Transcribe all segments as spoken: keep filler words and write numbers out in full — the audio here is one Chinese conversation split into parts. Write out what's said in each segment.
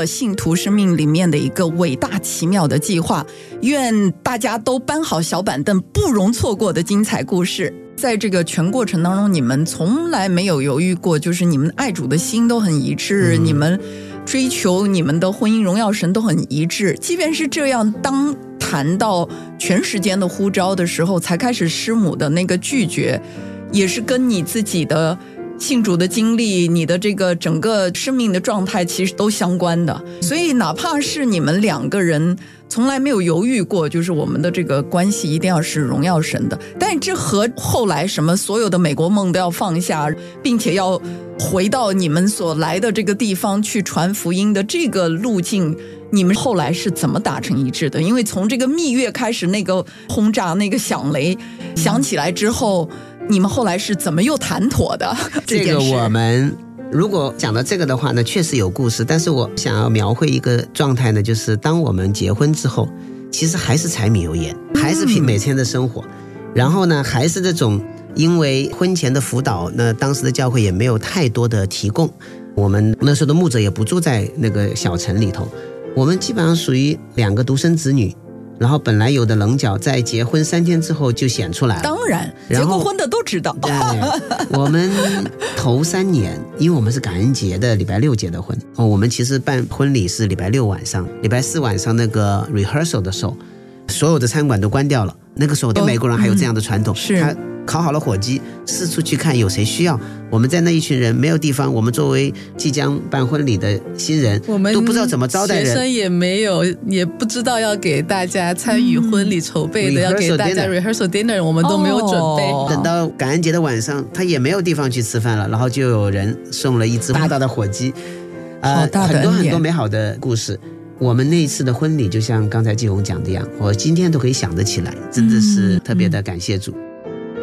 个信徒生命里面的一个伟大奇妙的计划，愿大家都搬好小板凳，不容错过的精彩故事。在这个全过程当中，你们从来没有犹豫过，就是你们爱主的心都很一致、嗯、你们追求你们的婚姻荣耀神都很一致。即便是这样，当谈到全时间的呼召的时候，才开始师母的那个拒绝，也是跟你自己的信主的经历，你的这个整个生命的状态其实都相关的。所以哪怕是你们两个人从来没有犹豫过，就是我们的这个关系一定要是荣耀神的，但这和后来什么所有的美国梦都要放下，并且要回到你们所来的这个地方去传福音的这个路径，你们后来是怎么达成一致的？因为从这个蜜月开始，那个轰炸那个响雷响起来之后，你们后来是怎么又谈妥的？ 这个我们如果讲到这个的话呢，确实有故事，但是我想要描绘一个状态呢，就是当我们结婚之后，其实还是柴米油盐，还是凭每天的生活、嗯、然后呢还是这种因为婚前的辅导，那当时的教会也没有太多的提供，我们那时候的牧者也不住在那个小城里头，我们基本上属于两个独生子女，然后本来有的棱角在结婚三天之后就显出来了。 当然结过婚的都知道。 我们头三年因为我们是感恩节的礼拜六结的婚、哦、我们其实办婚礼是礼拜六晚上，礼拜四晚上那个 rehearsal 的时候，所有的餐馆都关掉了，那个时候美国人还有这样的传统、哦嗯、是他烤好了火鸡，四处去看有谁需要。我们在那一群人没有地方，我们作为即将办婚礼的新人， 我们都不知道怎么招待人， 学生也没有，也不知道要给大家参与婚礼筹备的、嗯、要给大家 rehearsal dinner， 我们都没有准备、哦、 等到感恩节的晚上，他也没有地方去吃饭了，然后就有人送了一只大大的火鸡、呃、很多很多美好的故事。我们那一次的婚礼就像刚才季红讲的一样，我今天都可以想得起来，真的是特别的感谢主、嗯嗯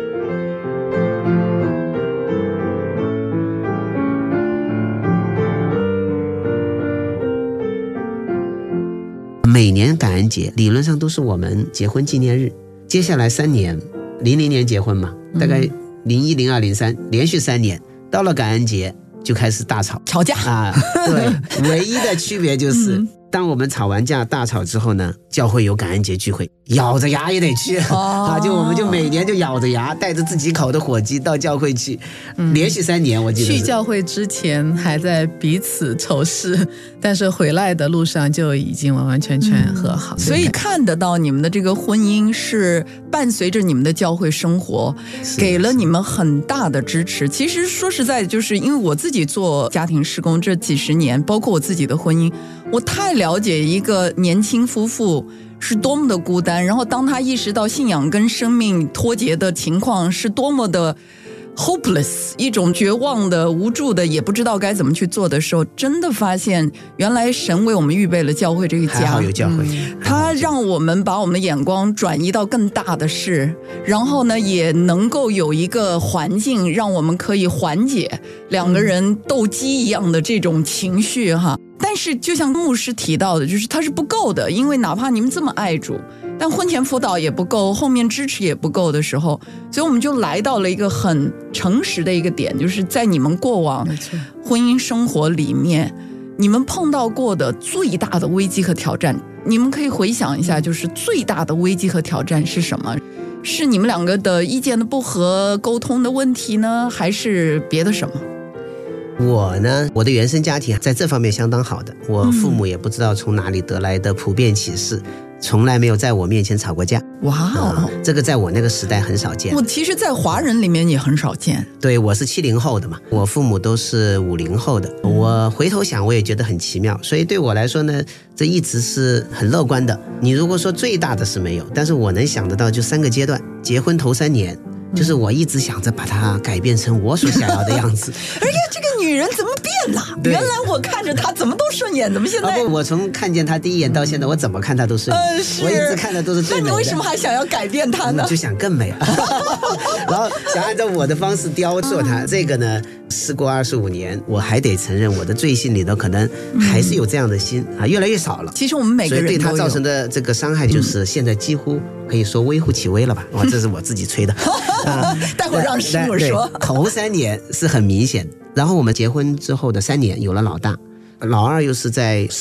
每年感恩节理论上都是我们结婚纪念日，接下来三年，零零年结婚嘛，大概零一、零二、零三，连续三年，到了感恩节就开始大吵吵架啊。对，唯一的区别就是、嗯、当我们吵完架大吵之后呢，教会有感恩节聚会，咬着牙也得去、哦、啊！就我们就每年就咬着牙带着自己烤的火鸡到教会去、嗯、连续三年。我记得去教会之前还在彼此仇视，但是回来的路上就已经完完全全和好、嗯、 所以看得到你们的这个婚姻是伴随着你们的教会生活，给了你们很大的支持。其实说实在的，就是因为我自己做家庭事工这几十年，包括我自己的婚姻，我太了解一个年轻夫妇是多么的孤单，然后当他意识到信仰跟生命脱节的情况是多么的 hopeless， 一种绝望的无助的也不知道该怎么去做的时候，真的发现原来神为我们预备了教会这个家， 还好有教会、 嗯、他让我们把我们的眼光转移到更大的事，然后呢也能够有一个环境让我们可以缓解两个人斗鸡一样的这种情绪哈。但是就像牧师提到的，就是它是不够的，因为哪怕你们这么爱主，但婚前辅导也不够，后面支持也不够的时候，所以我们就来到了一个很诚实的一个点，就是在你们过往婚姻生活里面，你们碰到过的最大的危机和挑战，你们可以回想一下，就是最大的危机和挑战是什么？是你们两个的意见的不合、沟通的问题呢，还是别的什么？ 我呢，我的原生家庭在这方面相当好的，我父母也不知道从哪里得来的普遍启示、嗯、从来没有在我面前吵过架。 哇、哦嗯，这个在我那个时代很少见。 我其实在华人里面也很少见。 对，我是七零后的嘛，我父母都是五零后的、嗯、我回头想我也觉得很奇妙，所以对我来说呢，这一直是很乐观的。你如果说最大的是没有，但是我能想得到就三个阶段。结婚头三年，就是我一直想着把它改变成我所想要的样子。 而且这个女人怎么变了？原来我看着她怎么都顺眼，怎么现在、啊、 我从看见她第一眼到现在，我怎么看她都顺眼、呃、我一直看的都是最美的。 那你为什么还想要改变她呢？ 就想更美然后想按照我的方式雕塑她、嗯、这个呢时过二十五年，我还得承认我的罪性里头可能还是有这样的心、嗯、啊，越来越少了。 其实我们每个人都有， 所以对她造成的这个伤害就是现在几乎可以说微乎其微了吧、嗯、哇，这是我自己吹的啊、待会儿让师母说。 头三年是很明显，然后我们结婚之后的三年有了老大，老二又是在